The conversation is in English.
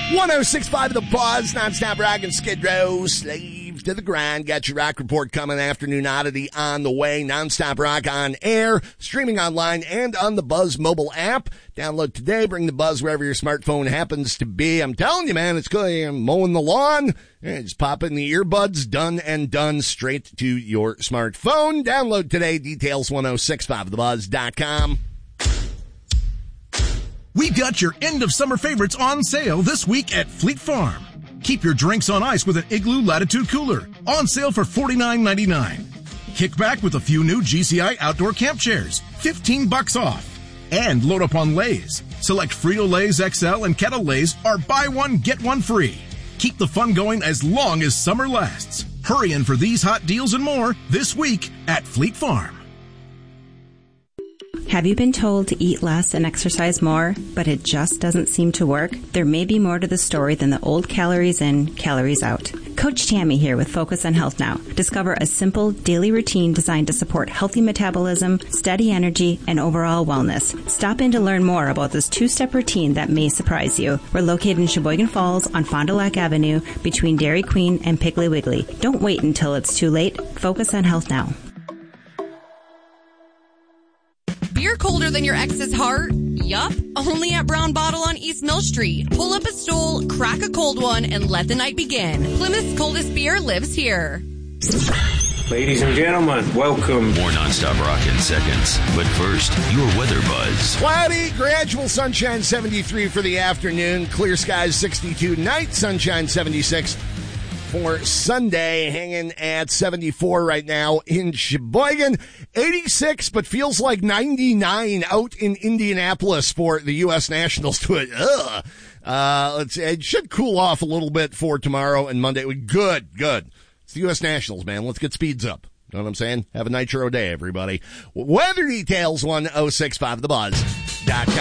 106.5 The Buzz, nonstop rock and Skid Row, slave to the grind. Got your rock report coming, afternoon oddity on the way. Nonstop rock on air, streaming online and on the Buzz mobile app. Download today, bring the Buzz wherever your smartphone happens to be. I'm telling you, man, it's good. You're mowing the lawn, just pop in the earbuds, done and done, straight to your smartphone. Download today, details 1065thebuzz.com. We've got your end of summer favorites on sale this week at Fleet Farm. Keep your drinks on ice with an Igloo Latitude Cooler, on sale for $49.99. Kick back with a few new GCI outdoor camp chairs, $15 off. And load up on Lay's. Select Frito-Lay's XL and Kettle Lay's are buy one, get one free. Keep the fun going as long as summer lasts. Hurry in for these hot deals and more this week at Fleet Farm. Have you been told to eat less and exercise more, but it just doesn't seem to work? There may be more to the story than the old calories in, calories out. Coach Tammy here with Focus on Health Now. Discover a simple daily routine designed to support healthy metabolism, steady energy, and overall wellness. Stop in to learn more about this two-step routine that may surprise you. We're located in Sheboygan Falls on Fond du Lac Avenue between Dairy Queen and Piggly Wiggly. Don't wait until it's too late. Focus on Health Now. Beer colder than your ex's heart? Yup, only at Brown Bottle on East Mill Street. Pull up a stool, crack a cold one, and let the night begin. Plymouth's coldest beer lives here. Ladies and gentlemen, welcome. More nonstop rock in seconds. But first, your weather buzz. Cloudy, gradual sunshine, 73 for the afternoon. Clear skies, 62 tonight. Sunshine, 76 for Sunday. Hanging at 74 right now in Sheboygan. 86, but feels like 99 out in Indianapolis for the U.S. Nationals. It should cool off a little bit for tomorrow and Monday. Good. It's the U.S. Nationals, man. Let's get speeds up. Know what I'm saying? Have a nitro day, everybody. Weather details, 1065thebuzz.com.